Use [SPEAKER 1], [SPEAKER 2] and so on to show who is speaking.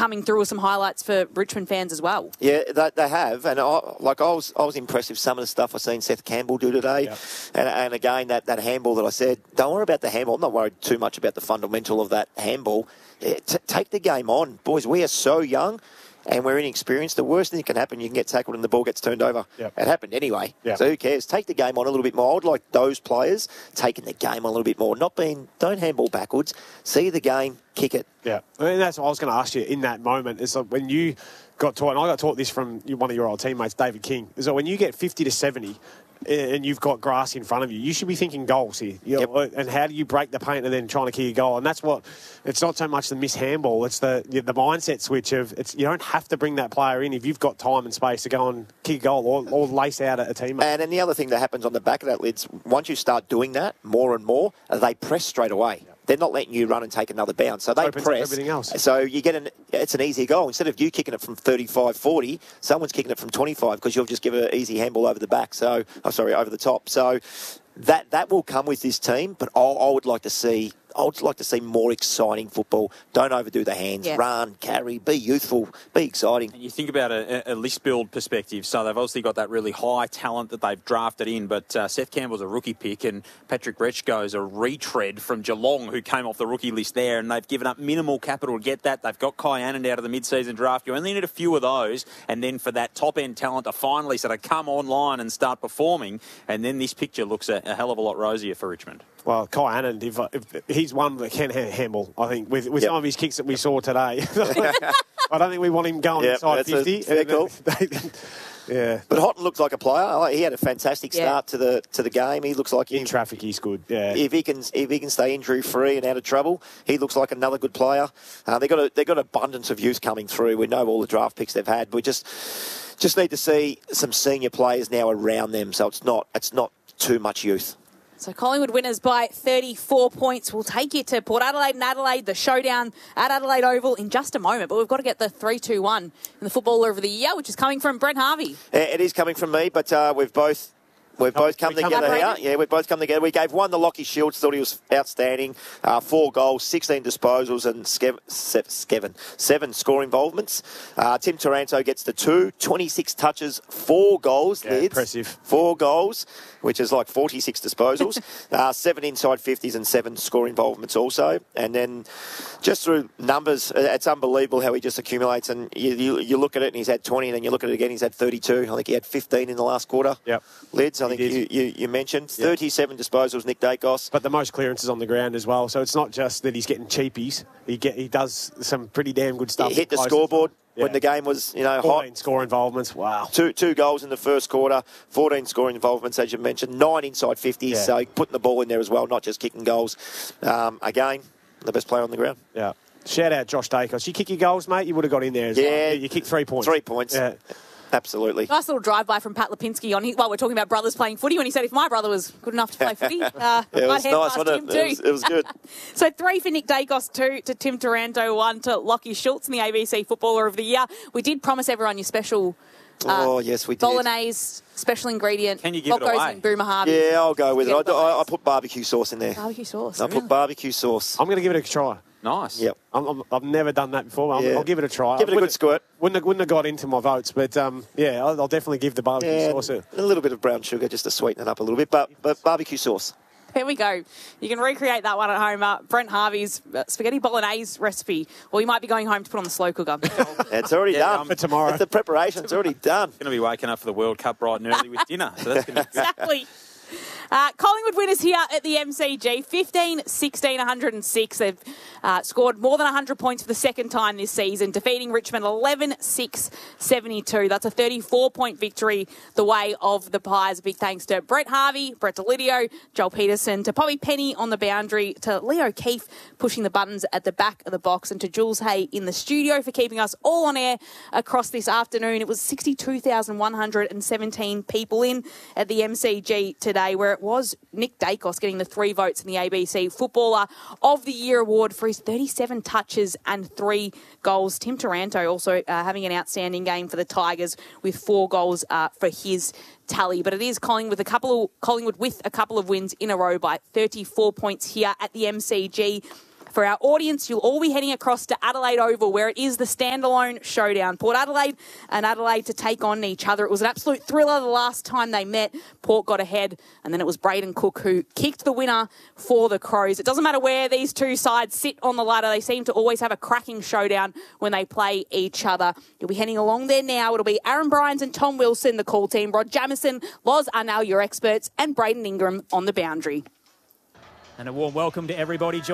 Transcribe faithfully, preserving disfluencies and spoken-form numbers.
[SPEAKER 1] coming through with some highlights for Richmond fans as well.
[SPEAKER 2] Yeah, they, they have. And I, like I was I was impressed with some of the stuff I've seen Seth Campbell do today. Yep. And, and again, that, that handball that I said, don't worry about the handball. I'm not worried too much about the fundamental of that handball. Yeah, t- take the game on. Boys, we are so young. And we're inexperienced. The worst thing that can happen, you can get tackled and the ball gets turned over. Yep. It happened anyway. Yep. So who cares? Take the game on a little bit more. I would like those players taking the game on a little bit more. Not being, don't handball backwards. See the game, kick it.
[SPEAKER 3] Yeah. I mean, that's what I was going to ask you in that moment. Is like when you got taught, and I got taught this from one of your old teammates, David King, is that when you get fifty to seventy, and you've got grass in front of you, you should be thinking goals here. You know, yep. And how do you break the paint and then trying to kick a goal? And that's what, it's not so much the miss handball, it's the the mindset switch of, it's you don't have to bring that player in if you've got time and space to go and kick a goal or, or lace out a teammate.
[SPEAKER 2] And then the other thing that happens on the back of that, Lids, once you start doing that more and more, they press straight away. Yep. They're not letting you run and take another bounce. So they
[SPEAKER 3] Opens
[SPEAKER 2] press.
[SPEAKER 3] Everything else.
[SPEAKER 2] So you get an, it's an easy goal. Instead of you kicking it from thirty-five, forty, someone's kicking it from twenty-five because you've just given an easy handball over the back. So, oh, sorry, over the top. So that that will come with this team, but I, I would like to see I would like to see more exciting football. Don't overdo the hands. Yeah. Run, carry, be youthful, be exciting.
[SPEAKER 4] And you think about a, a list build perspective, so they've obviously got that really high talent that they've drafted in, but uh, Seth Campbell's a rookie pick and Patrick Bretschko's a retread from Geelong who came off the rookie list there, and they've given up minimal capital to get that. They've got Kai Anand out of the mid-season draft. You only need a few of those, and then for that top-end talent to finally sort of come online and start performing, and then this picture looks a, a hell of a lot rosier for Richmond.
[SPEAKER 3] Well, Kai Anand, if, if he's one that can handball, I think, with, with
[SPEAKER 2] yep.
[SPEAKER 3] some of his kicks that we saw today. I don't think we want him going
[SPEAKER 2] yep,
[SPEAKER 3] inside fifty.
[SPEAKER 2] A, cool.
[SPEAKER 3] Yeah,
[SPEAKER 2] but Houghton looks like a player. He had a fantastic start yeah. to the to the game. He looks like
[SPEAKER 3] in
[SPEAKER 2] he,
[SPEAKER 3] traffic. He's good. Yeah,
[SPEAKER 2] if he can if he can stay injury free and out of trouble, he looks like another good player. Uh, they got a, they got abundance of youth coming through. We know all the draft picks they've had. We just just need to see some senior players now around them, so it's not it's not too much youth.
[SPEAKER 1] So Collingwood winners by thirty-four points. We'll take you to Port Adelaide and Adelaide, the showdown at Adelaide Oval in just a moment. But we've got to get the three two one in the Footballer of the Year, which is coming from Brent Harvey.
[SPEAKER 2] It is coming from me, but uh, we've both... We've both come
[SPEAKER 3] we
[SPEAKER 2] together
[SPEAKER 3] come
[SPEAKER 2] here. Yeah, we've both come together. We gave one to Lockie Shields, thought he was outstanding. Uh, four goals, sixteen disposals, and Skev- Se- Skeven, seven score involvements. Uh, Tim Taranto gets the two, twenty-six touches, four goals.
[SPEAKER 3] Yeah,
[SPEAKER 2] Lids,
[SPEAKER 3] impressive.
[SPEAKER 2] Four goals, which is like forty-six disposals. uh, seven inside fifties and seven score involvements also. And then just through numbers, it's unbelievable how he just accumulates. And you, you, you look at it and he's had twenty, and then you look at it again, he's had thirty-two. I think he had fifteen in the last quarter.
[SPEAKER 3] Yep.
[SPEAKER 2] Lids, I think you, you, you mentioned. Yep. thirty-seven disposals, Nick Dacos.
[SPEAKER 3] But the most clearances on the ground as well. So it's not just that he's getting cheapies. He get he does some pretty damn good stuff.
[SPEAKER 2] He hit the scoreboard
[SPEAKER 3] yeah.
[SPEAKER 2] when the game was, you know,
[SPEAKER 3] fourteen
[SPEAKER 2] hot.
[SPEAKER 3] score involvements. Wow.
[SPEAKER 2] Two two goals in the first quarter, fourteen scoring involvements, as you mentioned, nine inside fifties. Yeah. So putting the ball in there as well, not just kicking goals. Um, again, the best player on the ground.
[SPEAKER 3] Yeah. Shout out Josh Dacos. You kick your goals, mate, you would have got in there as
[SPEAKER 2] yeah.
[SPEAKER 3] well. Yeah. You kicked three points.
[SPEAKER 2] Three points.
[SPEAKER 3] Yeah.
[SPEAKER 2] Absolutely.
[SPEAKER 1] Nice little drive-by from Pat Lipinski on his, while we're talking about brothers playing footy, when he said if my brother was good enough to play footy, uh,
[SPEAKER 2] yeah, it was
[SPEAKER 1] I'd
[SPEAKER 2] nice,
[SPEAKER 1] past
[SPEAKER 2] wasn't
[SPEAKER 1] him
[SPEAKER 2] it?
[SPEAKER 1] too.
[SPEAKER 2] It was, it was good.
[SPEAKER 1] So three for Nick Dacos, two to Tim Taranto, one to Lockie Schultz in the A B C Footballer of the Year. We did promise everyone your special uh,
[SPEAKER 2] oh, yes, we did.
[SPEAKER 1] bolognese special ingredient.
[SPEAKER 4] Can you give
[SPEAKER 1] what
[SPEAKER 4] it
[SPEAKER 1] goes
[SPEAKER 4] away?
[SPEAKER 1] in Boomer Harvey.
[SPEAKER 2] Yeah, I'll go with it.
[SPEAKER 1] Get
[SPEAKER 2] I, I, I put barbecue sauce in there.
[SPEAKER 1] Barbecue sauce.
[SPEAKER 2] I
[SPEAKER 1] really?
[SPEAKER 2] put barbecue sauce.
[SPEAKER 3] I'm going to give it a try.
[SPEAKER 4] Nice.
[SPEAKER 2] Yep.
[SPEAKER 3] I'm, I'm, I've never done that before. I'll,
[SPEAKER 2] Yeah.
[SPEAKER 3] I'll give it a try.
[SPEAKER 2] Give it a good squirt.
[SPEAKER 3] Wouldn't have, wouldn't have got into my votes, but um, yeah, I'll, I'll definitely give the barbecue
[SPEAKER 2] Yeah,
[SPEAKER 3] sauce a...
[SPEAKER 2] a little bit of brown sugar just to sweeten it up a little bit, but, but barbecue sauce.
[SPEAKER 1] There we go. You can recreate that one at home. Uh, Brent Harvey's uh, spaghetti bolognese recipe. Or you might be going home to put on the slow cooker.
[SPEAKER 2] It's already
[SPEAKER 4] Yeah,
[SPEAKER 2] done.
[SPEAKER 4] um,
[SPEAKER 3] for tomorrow.
[SPEAKER 2] The preparation's already done.
[SPEAKER 4] Going to be waking up for the World Cup bright and early with dinner. So that's going to be good.
[SPEAKER 1] Exactly. Uh, Collingwood winners here at the M C G, fifteen sixteen one hundred six. They've uh, scored more than one hundred points for the second time this season, defeating Richmond eleven six seventy-two. That's a thirty-four point victory the way of the Pies. Big thanks to Brett Harvey, Brett Delidio, Joel Peterson, to Bobby Penny on the boundary, to Leo Keefe pushing the buttons at the back of the box, and to Jules Hay in the studio for keeping us all on air across this afternoon. It was sixty-two thousand one hundred seventeen people in at the M C G today, where it was Nick Dacos getting the three votes in the A B C Footballer of the Year award for his thirty-seven touches and three goals. Tim Taranto also uh, having an outstanding game for the Tigers with four goals uh, for his tally. But it is Collingwood with a couple of Collingwood with a couple of wins in a row by thirty-four points here at the M C G. For our audience, you'll all be heading across to Adelaide Oval, where it is the standalone showdown. Port Adelaide and Adelaide to take on each other. It was an absolute thriller the last time they met. Port got ahead, and then it was Braden Cook who kicked the winner for the Crows. It doesn't matter where these two sides sit on the ladder. They seem to always have a cracking showdown when they play each other. You'll be heading along there now. It'll be Aaron Bryans and Tom Wilson, the call team. Rod Jamison, Loz Arnell, your experts, and Braden Ingram on the boundary.
[SPEAKER 5] And a warm welcome to everybody.